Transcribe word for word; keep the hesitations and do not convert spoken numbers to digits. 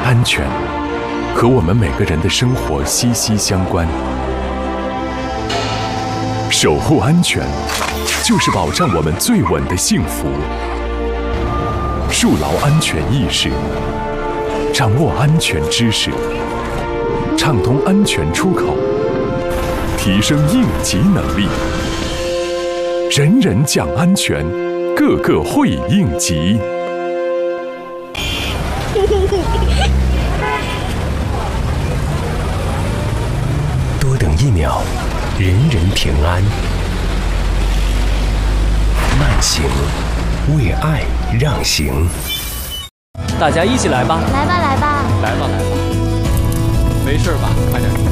安全和我们每个人的生活息息相关。守护安全，就是保障我们最稳的幸福。树牢安全意识，掌握安全知识，畅通安全出口，提升应急能力，人人讲安全，个个会应急。 多等一秒，人人平安。慢行，为爱让行。 大家一起来吧！ 来吧，来吧！ 来吧，来吧！没事吧？快点。